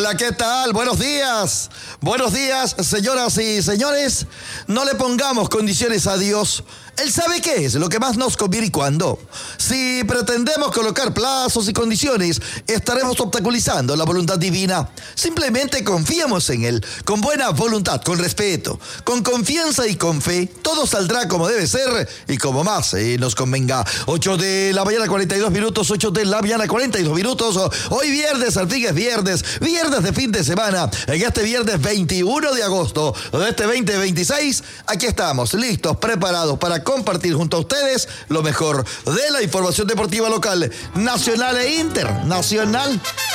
Hola, ¿qué tal? Buenos días. Buenos días, señoras y señores. No le pongamos condiciones a Dios. Él sabe qué es lo que más nos conviene y cuándo. Si pretendemos colocar plazos y condiciones, estaremos obstaculizando la voluntad divina. Simplemente confiemos en Él, con buena voluntad, con respeto, con confianza y con fe. Todo saldrá como debe ser y como más nos convenga. 8 de la mañana, 42 minutos, 8 de la mañana, 42 minutos. Hoy viernes, al fin es viernes de fin de semana. En este viernes 21 de agosto de este 2026, aquí estamos, listos, preparados para compartir junto a ustedes lo mejor de la información deportiva local, nacional e internacional.